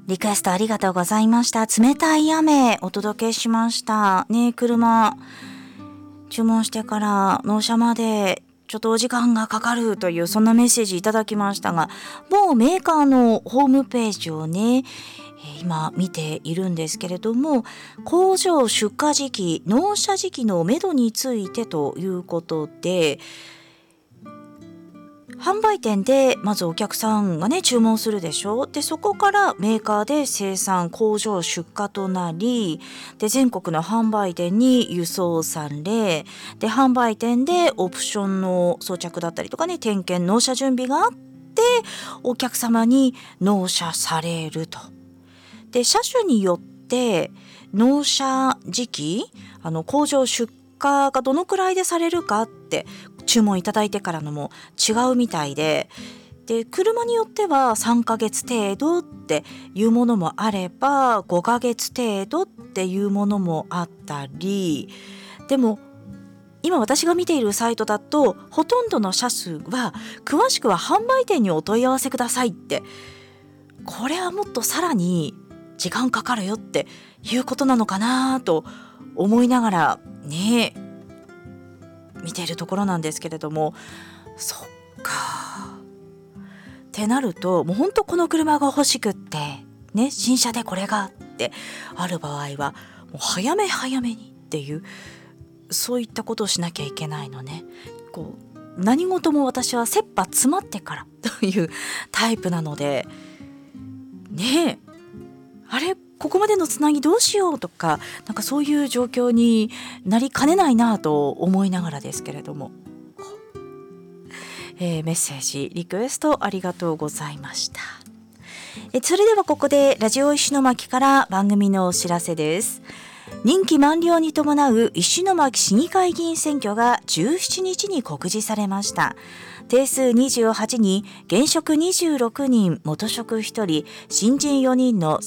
リクエストありがとうございました。冷たい雨お届けしましたね。車注文してから納車までちょっとお時間がかかるというそんなメッセージいただきましたが、某メーカーのホームページをね今見ているんですけれども、工場出荷時期納車時期のめどについてということで、販売店でまずお客さんがね注文するでしょ。でそこからメーカーで生産工場出荷となり、で全国の販売店に輸送され、で販売店でオプションの装着だったりとかね、点検納車準備があってお客様に納車されると。で車種によって納車時期工場出荷がどのくらいでされるかって注文いただいてからのも違うみたいで、車によっては3ヶ月程度っていうものもあれば5ヶ月程度っていうものもあったり、でも今私が見ているサイトだとほとんどの車種は詳しくは販売店にお問い合わせくださいって、これはもっとさらに時間かかるよっていうことなのかなと思いながらね見ているところなんですけれども、そっかってなるともう本当この車が欲しくってね、新車でこれがってある場合はもう早め早めにっていう、そういったことをしなきゃいけないのね。こう何事も私は切羽詰まってからというタイプなのでねえ、あれここまでのつなぎどうしようとか、なんかそういう状況になりかねないなと思いながらですけれども、メッセージリクエストありがとうございました。それではここでラジオ石巻から番組のお知らせです。任期満了に伴う石巻市議会議員選挙が17日に告示されました。定数28に現職26人、元職1人、新人4人の